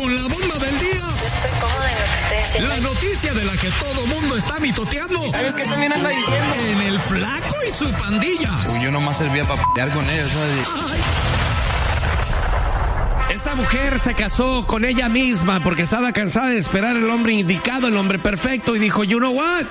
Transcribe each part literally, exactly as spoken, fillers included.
con la bomba del día. Estoy cómoda en lo que estoy haciendo. La noticia de la que todo mundo está mitoteando. ¿Sabes qué también anda diciendo? En el Flaco y su pandilla. Yo nomás servía para pelear con ellos, ¿sabes? Esta mujer se casó con ella misma porque estaba cansada de esperar el hombre indicado, el hombre perfecto, y dijo, you know what?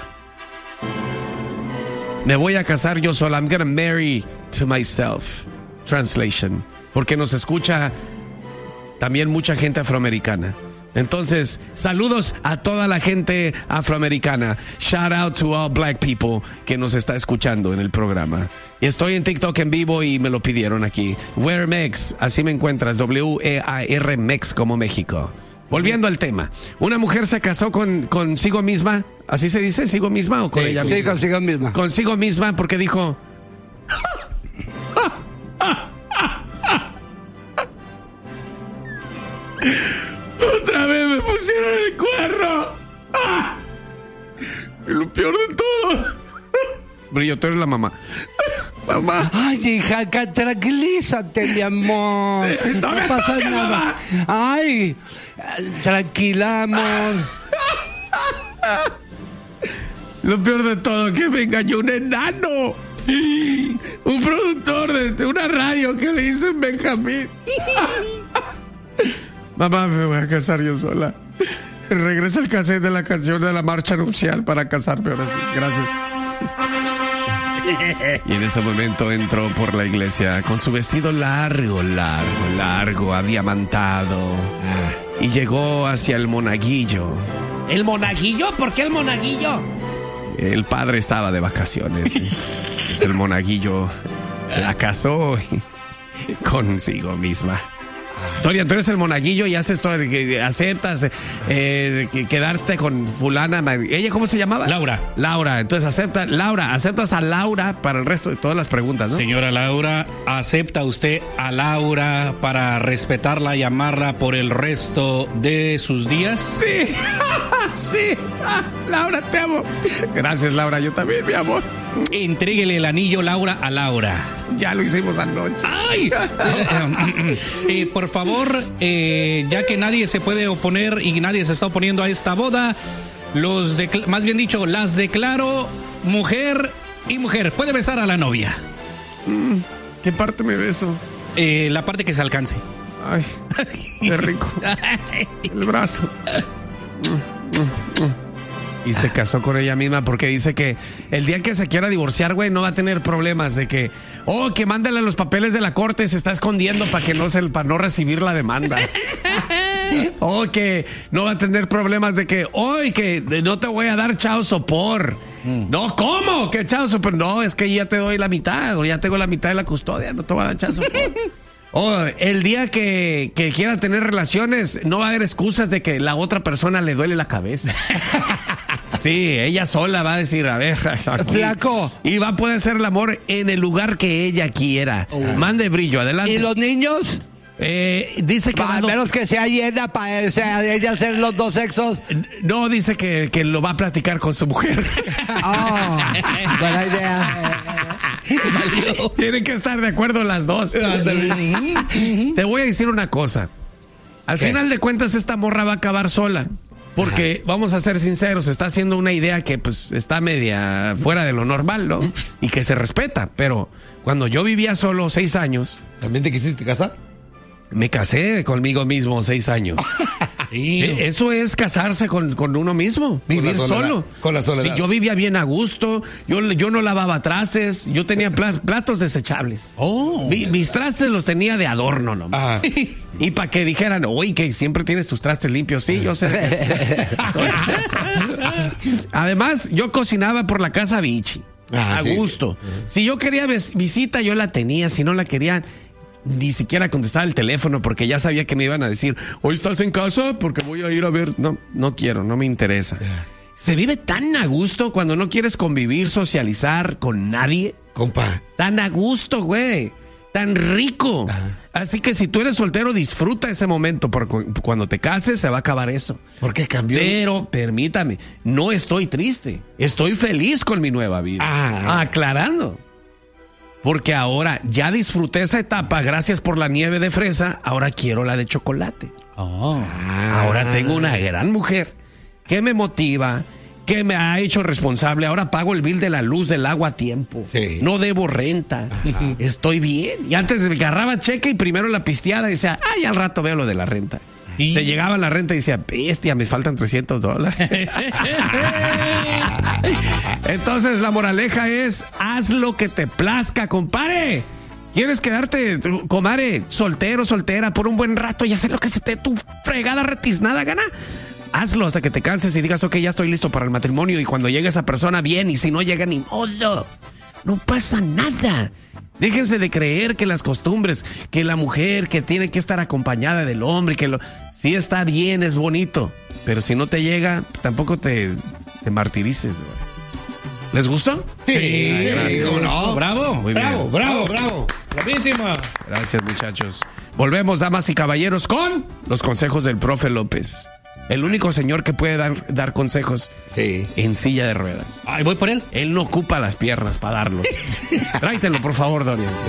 Me voy a casar yo sola. I'm gonna marry to myself. Translation. Porque nos escucha también mucha gente afroamericana. Entonces, saludos a toda la gente afroamericana. Shout out to all black people que nos está escuchando en el programa. Y estoy en TikTok en vivo y me lo pidieron aquí. Wear Mex, así me encuentras. W E A R Mex como México. Volviendo al tema. Una mujer se casó con consigo misma. ¿Así se dice? ¿Sigo misma o con sí, ella misma? Sí, consigo misma. Consigo misma porque dijo... Otra vez me pusieron el cuerno. ¡Ah! Y lo peor de todo. Brillo, tú eres la mamá. Mamá. Ay, hija, tranquilízate, mi amor. No me pasa toques, nada. mamá. Ay, tranquila, amor. Lo peor de todo, que me engañó un enano. Un productor de, de una radio que le dicen Benjamín. Mamá, me voy a casar yo sola. Regresa el cassette de la canción de la marcha nupcial para casarme ahora sí. Gracias. Y en ese momento entró por la iglesia con su vestido largo, largo, largo, adiamantado. Y llegó hacia el monaguillo. ¿El monaguillo? ¿Por qué el monaguillo? El padre estaba de vacaciones. Es el monaguillo la casó consigo misma. Dorian, tú eres el monaguillo y haces todo, que aceptas eh, que, quedarte con fulana. ¿Ella cómo se llamaba? Laura. Laura, entonces acepta, Laura, aceptas a Laura para el resto de todas las preguntas, ¿no? Señora Laura, ¿acepta usted a Laura para respetarla y amarla por el resto de sus días? Sí, sí, Laura, te amo. Gracias, Laura, yo también, mi amor. Entréguele el anillo, Laura, a Laura. Ya lo hicimos anoche. ¡Ay! eh, eh, por favor, eh, ya que nadie se puede oponer y nadie se está oponiendo a esta boda, los decl- más bien dicho, las declaro mujer y mujer. Puede besar a la novia. Mm, ¿Qué parte me beso? Eh, la parte que se alcance. Ay, qué rico. El brazo. Mm, mm, mm. Y se casó con ella misma porque dice que el día que se quiera divorciar, güey, no va a tener problemas de que, oh, que mándale los papeles de la corte, se está escondiendo para que no se, para no recibir la demanda. O que no va a tener problemas de que, oh, que no te voy a dar chao sopor. Mm. No, ¿cómo? ¿Qué chao sopor? No, es que ya te doy la mitad, o ya tengo la mitad de la custodia, no te voy a dar chao sopor. Oh, el día que, que quiera tener relaciones, no va a haber excusas de que la otra persona le duele la cabeza. Sí, ella sola va a decir, a ver, aquí. Flaco. Y va a poder hacer el amor en el lugar que ella quiera. Oh. Mande brillo, adelante. ¿Y los niños? Eh, dice que... A va menos que sea llena para ella hacer los dos sexos. No, dice que, que lo va a platicar con su mujer. Oh, buena idea. Tienen que estar de acuerdo las dos. Te voy a decir una cosa. Al ¿Qué? Final de cuentas, esta morra va a acabar sola. Porque, ajá, vamos a ser sinceros, está haciendo una idea que pues está media fuera de lo normal, ¿no? Y que se respeta. Pero cuando yo vivía solo seis años... ¿También te quisiste casar? Me casé conmigo mismo seis años. Sí, eso es casarse con, con uno mismo, vivir con solo. Con la soledad. Sí, yo vivía bien a gusto, yo, yo no lavaba trastes, yo tenía platos desechables. Oh. Mi, mis trastes los tenía de adorno nomás. Ah. Y para que dijeran, oye, que siempre tienes tus trastes limpios. Sí, yo sé. Además, yo cocinaba por la casa bichi. Ah, a sí, gusto. Sí. Si yo quería visita, yo la tenía. Si no la querían, ni siquiera contestaba el teléfono porque ya sabía que me iban a decir, hoy estás en casa porque voy a ir a ver. No, no quiero, no me interesa. Se vive tan a gusto cuando no quieres convivir, socializar con nadie. Compa. Tan a gusto, güey. Tan rico. Ajá. Así que si tú eres soltero, disfruta ese momento, porque cuando te cases se va a acabar eso. ¿Por qué cambió? Pero, permítame, no estoy triste. Estoy feliz con mi nueva vida. Ah. Aclarando. Porque ahora ya disfruté esa etapa, gracias por la nieve de fresa, ahora quiero la de chocolate. Oh. Ahora tengo una gran mujer que me motiva, que me ha hecho responsable. Ahora pago el bill de la luz, del agua a tiempo. Sí. No debo renta. Ajá. Estoy bien. Y antes agarraba cheque y primero la pisteada y decía, ay, al rato veo lo de la renta. ¿Y? Se llegaba la renta y decía, bestia, me faltan trescientos dólares. Entonces la moraleja es, haz lo que te plazca, compadre. ¿Quieres quedarte, comadre, soltero, soltera, por un buen rato y hacer lo que se te tu fregada retiznada gana? Hazlo hasta que te canses y digas, ok, ya estoy listo para el matrimonio. Y cuando llegue esa persona, bien. Y si no llega, ni modo. No pasa nada. Déjense de creer que las costumbres, que la mujer que tiene que estar acompañada del hombre, que lo, sí está bien, es bonito. Pero si no te llega, tampoco te, te martirices, güey. ¿Les gustó? Sí, sí, sí, ¿cómo no? Bravo, muy bravo, bien. bravo, bravo. Bravísima. Gracias, muchachos. Volvemos, damas y caballeros, con los consejos del profe López. El único señor que puede dar, dar consejos sí. en silla de ruedas. Ay, voy por él. Él no ocupa las piernas para darlo. Tráetelo, por favor, Dorian.